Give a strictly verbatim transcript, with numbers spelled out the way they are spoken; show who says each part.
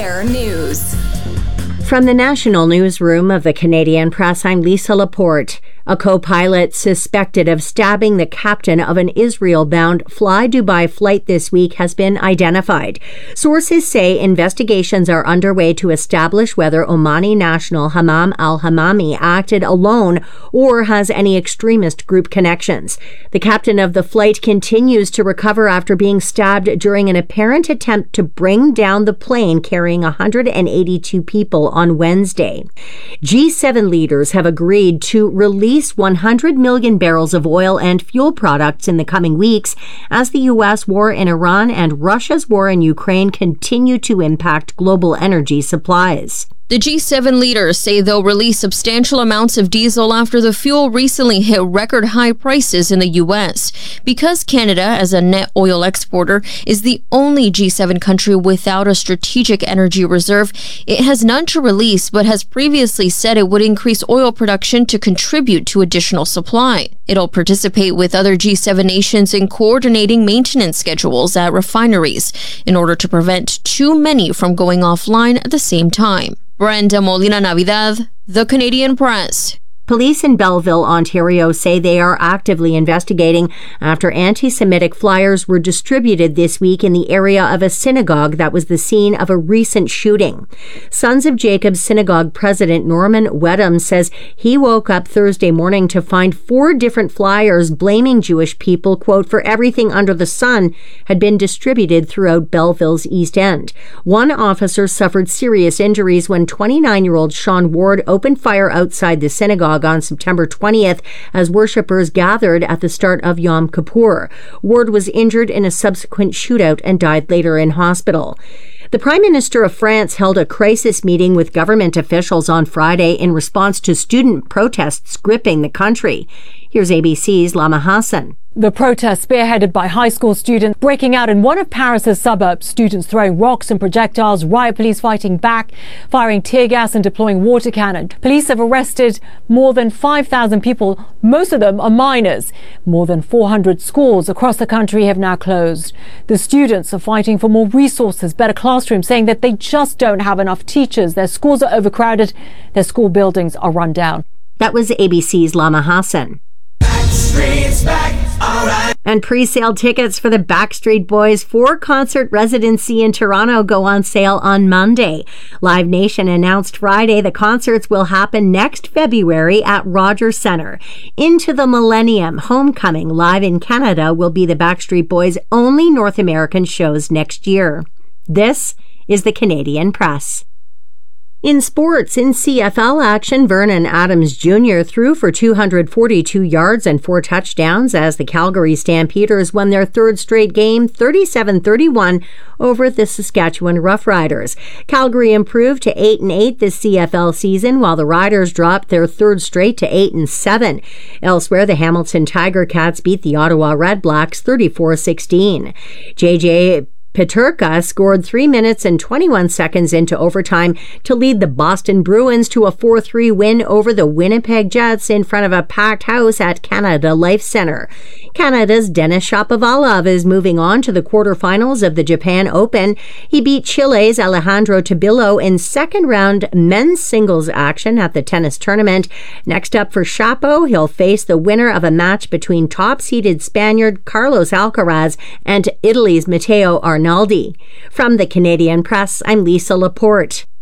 Speaker 1: Air News.
Speaker 2: From the national newsroom of the Canadian Press, I'm Lisa Laporte. A co-pilot suspected of stabbing the captain of an Israel-bound Fly Dubai flight this week has been identified. Sources say investigations are underway to establish whether Omani national Hammam al-Hammami acted alone or has any extremist group connections. The captain of the flight continues to recover after being stabbed during an apparent attempt to bring down the plane carrying one hundred eighty-two people on Wednesday. G seven leaders have agreed to release one hundred million barrels of oil and fuel products in the coming weeks as the U S war in Iran and Russia's war in Ukraine continue to impact global energy supplies.
Speaker 3: The G seven leaders say they'll release substantial amounts of diesel after the fuel recently hit record high prices in the U S. Because Canada, as a net oil exporter, is the only G seven country without a strategic energy reserve, it has none to release but has previously said it would increase oil production to contribute to additional supply. It'll participate with other G seven nations in coordinating maintenance schedules at refineries in order to prevent too many from going offline at the same time. Brenda Molina Navidad, The Canadian Press.
Speaker 2: Police in Belleville, Ontario say they are actively investigating after anti-Semitic flyers were distributed this week in the area of a synagogue that was the scene of a recent shooting. Sons of Jacob Synagogue President Norman Wedham says he woke up Thursday morning to find four different flyers blaming Jewish people, quote, for everything under the sun had been distributed throughout Belleville's East End. One officer suffered serious injuries when twenty-nine-year-old Sean Ward opened fire outside the synagogue on September twentieth as worshippers gathered at the start of Yom Kippur. Ward was injured in a subsequent shootout and died later in hospital. The Prime Minister of France held a crisis meeting with government officials on Friday in response to student protests gripping the country. Here's A B C's Lama Hassan.
Speaker 4: The protest, spearheaded by high school students, breaking out in one of Paris's suburbs. Students throwing rocks and projectiles, riot police fighting back, firing tear gas and deploying water cannon. Police have arrested more than five thousand people. Most of them are minors. More than four hundred schools across the country have now closed. The students are fighting for more resources, better classrooms, saying that they just don't have enough teachers. Their schools are overcrowded. Their school buildings are run down.
Speaker 2: That was A B C's Lama Hassan.
Speaker 5: Backstreet's back, all right.
Speaker 2: And pre-sale tickets for the Backstreet Boys four-concert residency in Toronto go on sale on Monday. Live Nation announced Friday the concerts will happen next February at Rogers Centre. Into the Millennium Homecoming live in Canada will be the Backstreet Boys' only North American shows next year. This is the Canadian Press. In sports, in C F L action, Vernon Adams Junior threw for two hundred forty-two yards and four touchdowns as the Calgary Stampeders won their third straight game thirty-seven thirty-one over the Saskatchewan Roughriders. Calgary improved to eight and eight this C F L season, while the Riders dropped their third straight to eight and seven. Elsewhere, the Hamilton Tiger Cats beat the Ottawa Redblacks thirty-four sixteen. J J Peterka scored three minutes and twenty-one seconds into overtime to lead the Boston Bruins to a four three win over the Winnipeg Jets in front of a packed house at Canada Life Centre. Canada's Denis Shapovalov is moving on to the quarterfinals of the Japan Open. He beat Chile's Alejandro Tabillo in second-round men's singles action at the tennis tournament. Next up for Shapo, he'll face the winner of a match between top-seeded Spaniard Carlos Alcaraz and Italy's Matteo Arnaldi. From the Canadian Press, I'm Lisa Laporte.